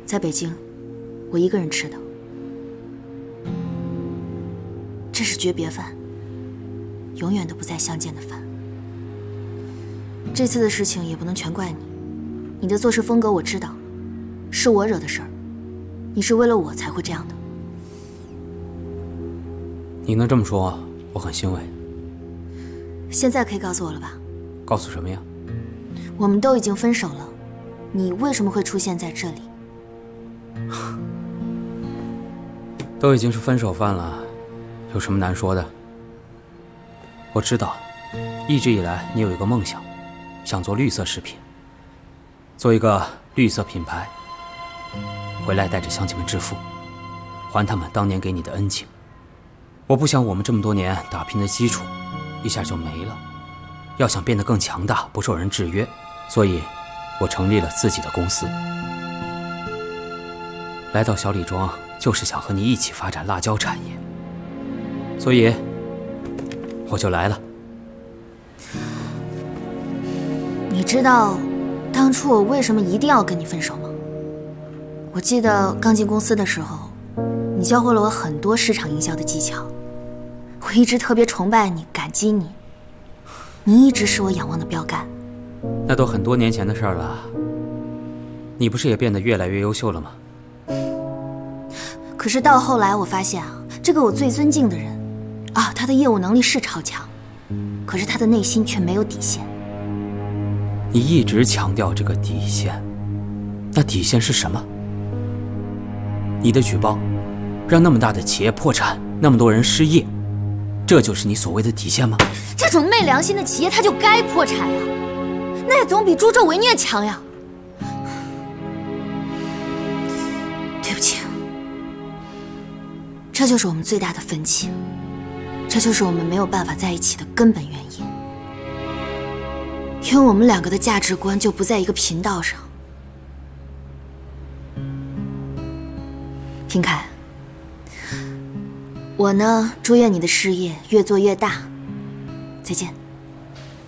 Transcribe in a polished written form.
在北京，我一个人吃的。这是诀别饭，永远都不再相见的饭。这次的事情也不能全怪你，你的做事风格我知道，是我惹的事儿，你是为了我才会这样的。 你能这么说，我很欣慰。 现在可以告诉我了吧？ 告诉什么呀？ 我们都已经分手了，你为什么会出现在这里？ 都已经是分手饭了，有什么难说的？我知道，一直以来你有一个梦想，想做绿色食品，做一个绿色品牌，回来带着乡亲们致富，还他们当年给你的恩情。我不想我们这么多年打拼的基础一下就没了，要想变得更强大，不受人制约，所以我成立了自己的公司。来到小李庄就是想和你一起发展辣椒产业，所以我就来了。 你知道当初我为什么一定要跟你分手吗？我记得刚进公司的时候，你教会了我很多市场营销的技巧，我一直特别崇拜你，感激你，你一直是我仰望的标杆。 那都很多年前的事儿了，你不是也变得越来越优秀了吗？ 可是到后来我发现啊，这个我最尊敬的人啊，他的业务能力是超强，可是他的内心却没有底线。 你一直强调这个底线，那底线是什么？你的举报让那么大的企业破产，那么多人失业，这就是你所谓的底线吗？ 这种昧良心的企业他就该破产呀，那也总比助纣为虐强呀。对不起，这就是我们最大的分歧，这就是我们没有办法在一起的根本原因，因为我们两个的价值观就不在一个频道上。平凯，我呢，祝愿你的事业越做越大。再见。